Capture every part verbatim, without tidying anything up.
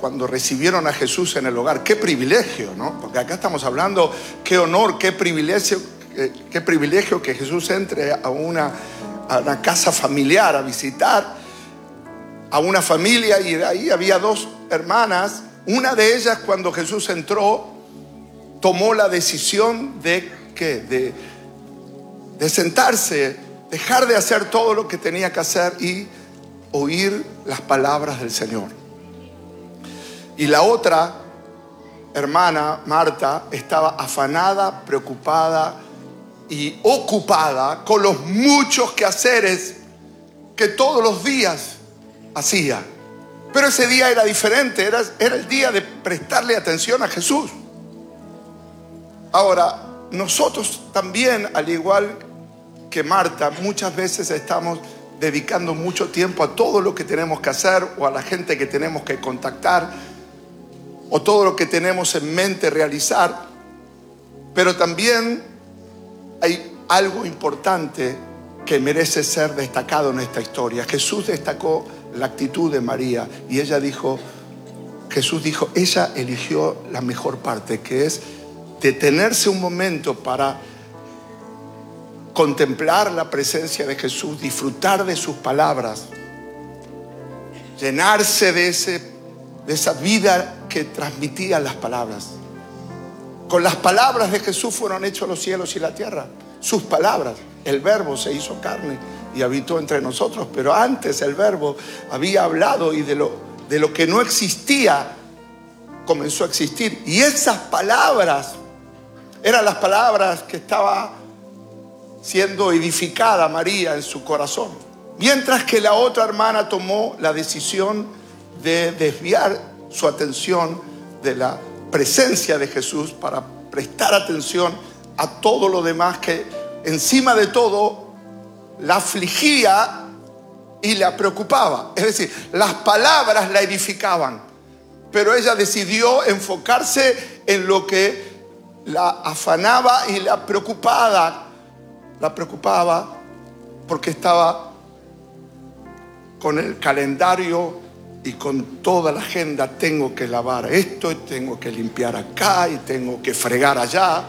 cuando recibieron a Jesús en el hogar. Qué privilegio, ¿no? Porque acá estamos hablando, qué honor, qué privilegio, qué, qué privilegio que Jesús entre a una, a una casa familiar a visitar a una familia, y de ahí había dos hermanas. Una de ellas, cuando Jesús entró, tomó la decisión de, ¿qué? de, de sentarse, dejar de hacer todo lo que tenía que hacer y oír las palabras del Señor. Y la otra hermana, Marta, estaba afanada, preocupada y ocupada con los muchos quehaceres que todos los días hacía. Pero ese día era diferente, era, era el día de prestarle atención a Jesús. Ahora, nosotros también, al igual que Marta, muchas veces estamos dedicando mucho tiempo a todo lo que tenemos que hacer, o a la gente que tenemos que contactar, o todo lo que tenemos en mente realizar. Pero también hay algo importante que merece ser destacado en esta historia. Jesús destacó la actitud de María, y ella dijo, Jesús dijo, ella eligió la mejor parte, que es detenerse un momento para contemplar la presencia de Jesús, disfrutar de sus palabras, llenarse de, ese, de esa vida que transmitían las palabras. Con las palabras de Jesús fueron hechos los cielos y la tierra. Sus palabras. El Verbo se hizo carne y habitó entre nosotros. Pero antes el Verbo había hablado, y de lo, de lo que no existía comenzó a existir. Y esas palabras eran las palabras que estaba siendo edificada María en su corazón. Mientras que la otra hermana tomó la decisión de desviar su atención de la presencia de Jesús para prestar atención a todo lo demás que encima de todo la afligía y la preocupaba. Es decir, las palabras la edificaban, pero ella decidió enfocarse en lo que la afanaba y la preocupaba. La preocupaba porque estaba con el calendario y con toda la agenda. Tengo que lavar esto, y tengo que limpiar acá, y tengo que fregar allá.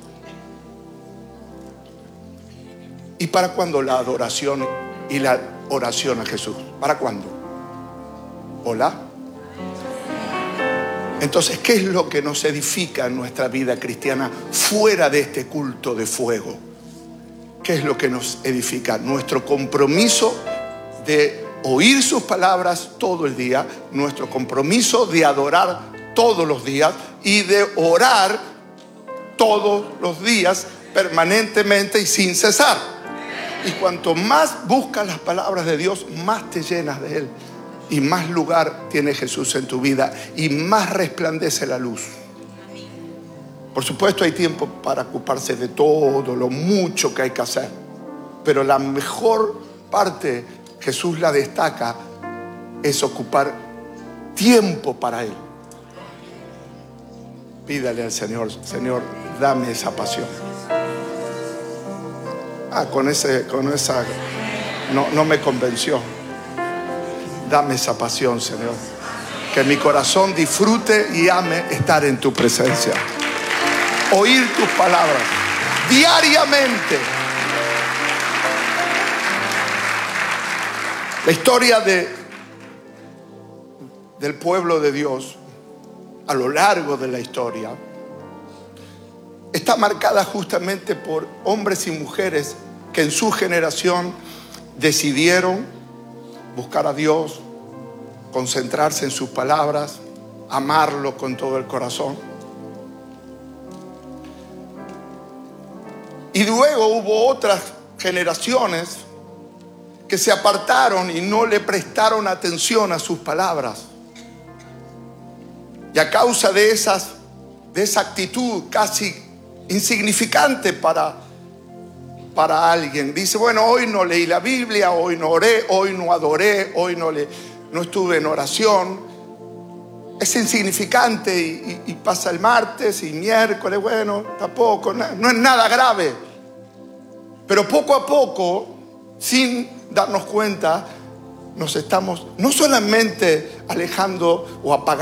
¿Y para cuándo la adoración y la oración a Jesús? ¿Para cuándo? ¿Hola? Entonces, ¿qué es lo que nos edifica en nuestra vida cristiana fuera de este culto de fuego? ¿Qué es lo que nos edifica? Nuestro compromiso de oír sus palabras todo el día, nuestro compromiso de adorar todos los días y de orar todos los días permanentemente y sin cesar. Y cuanto más buscas las palabras de Dios, más te llenas de Él, y más lugar tiene Jesús en tu vida, y más resplandece la luz. Por supuesto, hay tiempo para ocuparse de todo lo mucho que hay que hacer, pero la mejor parte, Jesús la destaca, es ocupar tiempo para Él. Pídale al Señor, Señor, dame esa pasión. Ah, con ese, con esa, no, no me convenció. Dame esa pasión, Señor. Que mi corazón disfrute y ame estar en tu presencia. Oír tus palabras diariamente. La historia de, del pueblo de Dios a lo largo de la historia está marcada justamente por hombres y mujeres que en su generación decidieron buscar a Dios, concentrarse en sus palabras, amarlo con todo el corazón. Y luego hubo otras generaciones que se apartaron y no le prestaron atención a sus palabras. Y a causa de esas, de esa actitud casi insignificante para, para alguien, dice, bueno, hoy no leí la Biblia, hoy no oré, hoy no adoré, hoy no, le, no estuve en oración. Es insignificante, y, y, y pasa el martes y miércoles, bueno, tampoco, no, no es nada grave. Pero poco a poco, sin darnos cuenta, nos estamos no solamente alejando o apagando